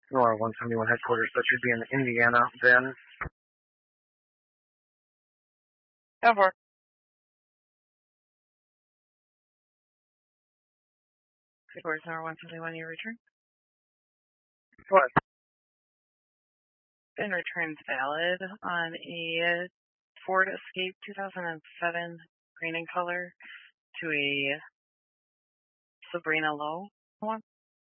Nora 171 headquarters, that should be in Indiana, then. Over. Headquarters Nora 171, your return? What? And returns valid on a Ford Escape 2007 green in color to a Sabrina Lowe one.